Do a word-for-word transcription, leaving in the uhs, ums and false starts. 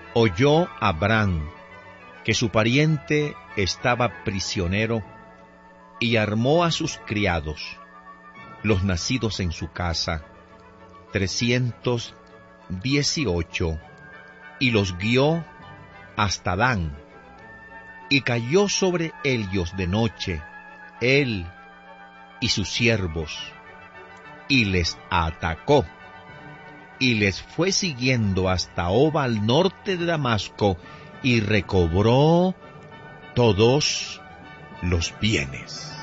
Oyó Abraham que su pariente estaba prisionero y armó a sus criados, los nacidos en su casa, trescientos dieciocho, y los guió hasta Dan, y cayó sobre ellos de noche, él y sus siervos, y les atacó, y les fue siguiendo hasta Hoba al norte de Damasco, y recobró todos los bienes.